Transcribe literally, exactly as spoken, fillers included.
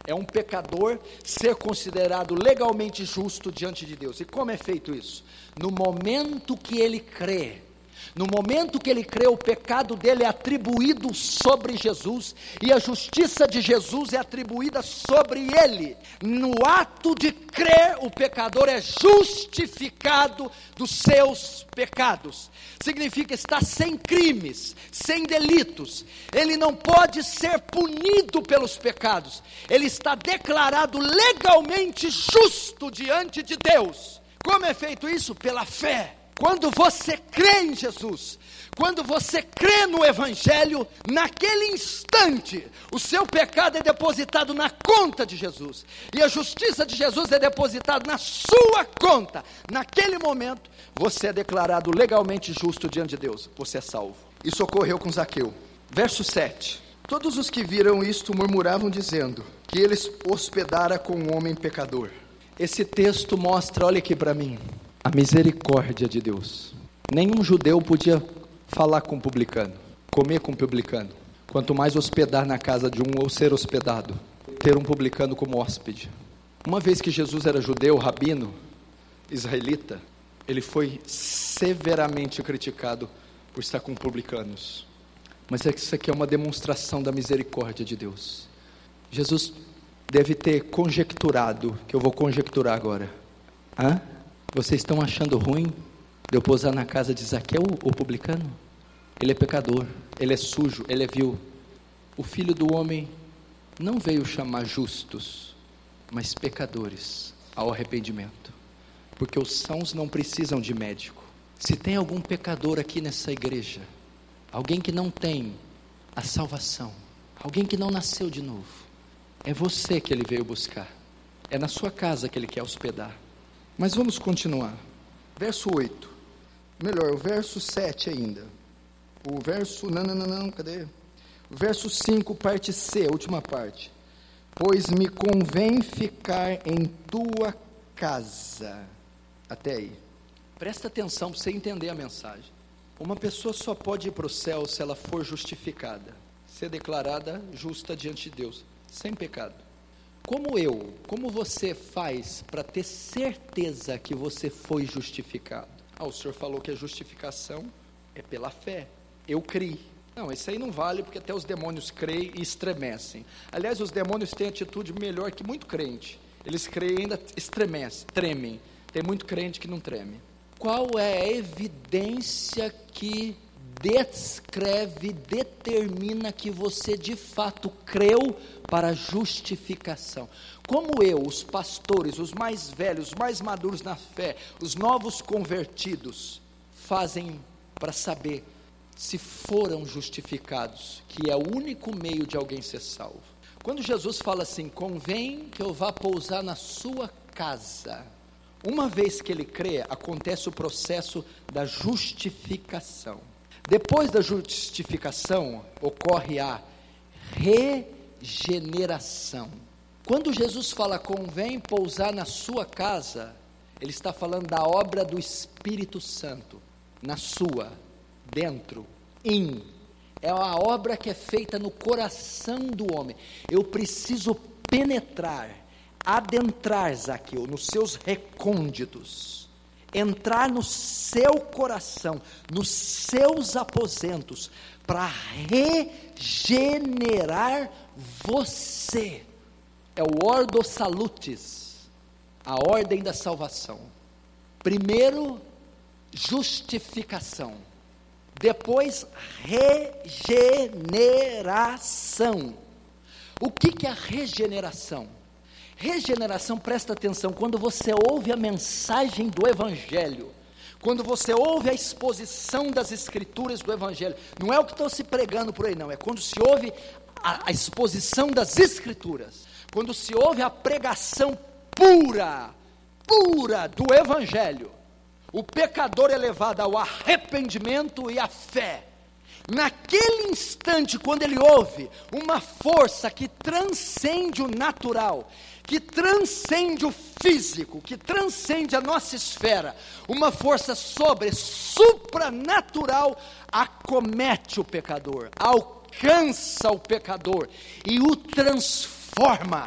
é um pecador ser considerado legalmente justo diante de Deus. E como é feito isso? No momento que ele crê, no momento que ele crê, o pecado dele é atribuído sobre Jesus, e a justiça de Jesus é atribuída sobre ele. No ato de crer, o pecador é justificado dos seus pecados. Significa estar sem crimes, sem delitos. Ele não pode ser punido pelos pecados. Ele está declarado legalmente justo diante de Deus. Como é feito isso? Pela fé. Quando você crê em Jesus, quando você crê no Evangelho, naquele instante, o seu pecado é depositado na conta de Jesus, e a justiça de Jesus é depositada na sua conta. Naquele momento, você é declarado legalmente justo diante de Deus, você é salvo. Isso ocorreu com Zaqueu. Verso sete. Todos os que viram isto murmuravam dizendo, que ele hospedara com um homem pecador. Esse texto mostra, olha aqui para mim, a misericórdia de Deus. Nenhum judeu podia falar com publicano, comer com publicano, quanto mais hospedar na casa de um ou ser hospedado, ter um publicano como hóspede. Uma vez que Jesus era judeu, rabino, israelita, ele foi severamente criticado por estar com publicanos. Mas isso aqui é uma demonstração da misericórdia de Deus. Jesus deve ter conjecturado, que eu vou conjecturar agora. Hã? Vocês estão achando ruim de eu pousar na casa de Zaqueu, o publicano? Ele é pecador, ele é sujo, ele é vil. O Filho do Homem não veio chamar justos, mas pecadores ao arrependimento. Porque os sãos não precisam de médico. Se tem algum pecador aqui nessa igreja, alguém que não tem a salvação, alguém que não nasceu de novo, é você que ele veio buscar. É na sua casa que ele quer hospedar. Mas vamos continuar. Verso oito. Melhor, o verso sete ainda. O verso, não, não, não, não, cadê? O verso cinco, parte C, a última parte. Pois me convém ficar em tua casa. Até aí. Presta atenção para você entender a mensagem. Uma pessoa só pode ir para o céu se ela for justificada, ser declarada justa diante de Deus, sem pecado. Como eu, como você faz para ter certeza que você foi justificado? Ah, o senhor falou que a justificação é pela fé. Eu criei. Não, isso aí não vale, porque até os demônios creem e estremecem. Aliás, os demônios têm atitude melhor que muito crente. Eles creem e ainda estremecem, tremem. Tem muito crente que não treme. Qual é a evidência que descreve, determina que você de fato creu para a justificação? Como eu, os pastores, os mais velhos, os mais maduros na fé, os novos convertidos, fazem para saber se foram justificados, que é o único meio de alguém ser salvo? Quando Jesus fala assim, convém que eu vá pousar na sua casa, uma vez que ele crê, acontece o processo da justificação. Depois da justificação, ocorre a regeneração. Quando Jesus fala, convém pousar na sua casa, ele está falando da obra do Espírito Santo, na sua, dentro, em. É a obra que é feita no coração do homem. Eu preciso penetrar, adentrar, Zaqueu, nos seus recônditos, entrar no seu coração, nos seus aposentos, para regenerar você. É o ordo salutis, a ordem da salvação. Primeiro, justificação. Depois, regeneração. O que, que é a regeneração? Regeneração, presta atenção, quando você ouve a mensagem do Evangelho, quando você ouve a exposição das Escrituras do Evangelho, não é o que estão se pregando por aí não, é quando se ouve a, a exposição das Escrituras, quando se ouve a pregação pura, pura do Evangelho, o pecador é levado ao arrependimento e à fé. Naquele instante, quando ele ouve uma força que transcende o natural, que transcende o físico, que transcende a nossa esfera, uma força sobre, supranatural, acomete o pecador, alcança o pecador e o transforma.